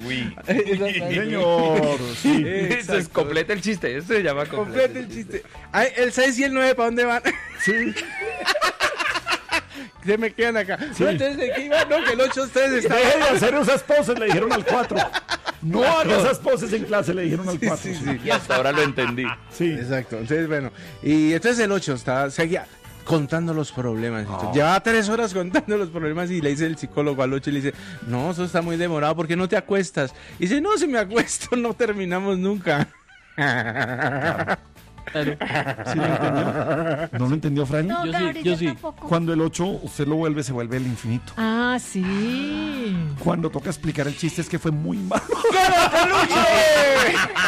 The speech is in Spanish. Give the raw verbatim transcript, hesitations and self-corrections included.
Uy. Señor, sí. Eso es, completa el chiste, eso se llama completa el chiste. Ay, el seis y el nueve, ¿para dónde van? Sí. Se me quedan acá. Sí. No, entonces, ¿de qué iba? No, que el ocho ustedes estaban. Deje de hacer esas poses, le dijeron al cuatro. No haga esas poses en clase, le dijeron al cuatro. Sí, sí, sí. Y hasta ahora lo entendí. Sí. Exacto. Entonces, bueno. Y entonces el ocho estaba, seguía contando los problemas. Oh. Llevaba tres horas contando los problemas y le dice el psicólogo al ocho y le dice, no, eso está muy demorado, ¿por qué no te acuestas? Y dice, no, si me acuesto no terminamos nunca. Claro. ¿Sí lo entendió? ¿No lo entendió, Fran? No, Yo Gabriel, sí, yo yo sí. tampoco. Cuando el ocho usted lo vuelve, se vuelve el infinito. Ah, sí. Cuando toca explicar el chiste es que fue muy malo. ¡Peluche!